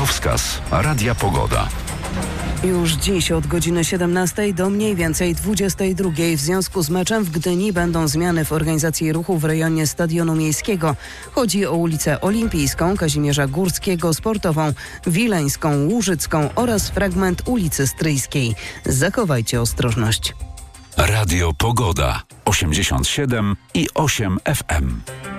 Drogowskaz Radia Pogoda. Już dziś od godziny 17 do mniej więcej 22 w związku z meczem w Gdyni będą zmiany w organizacji ruchu w rejonie Stadionu Miejskiego. Chodzi o ulicę Olimpijską, Kazimierza Górskiego, Sportową, Wileńską, Łużycką oraz fragment ulicy Stryjskiej. Zachowajcie ostrożność. Radio Pogoda 87,8 FM.